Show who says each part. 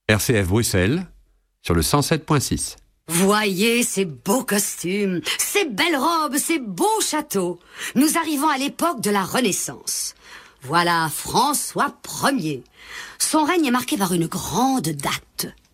Speaker 1: RCF Bruxelles, sur le 107.6.
Speaker 2: Voyez ces beaux costumes, ces belles robes, ces beaux châteaux. Nous arrivons à l'époque de la Renaissance. Voilà François Ier. Son règne est marqué par une grande date.